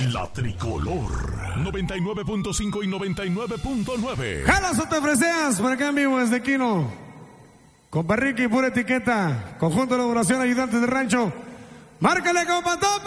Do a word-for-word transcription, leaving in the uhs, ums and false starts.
La Tricolor noventa y nueve punto cinco y noventa y nueve punto nueve. Jalas o te freseas por acá en vivo desde Quino. Compa Ricky, pura etiqueta. Conjunto de elaboración, ayudante de rancho. Márcale, compa, topa.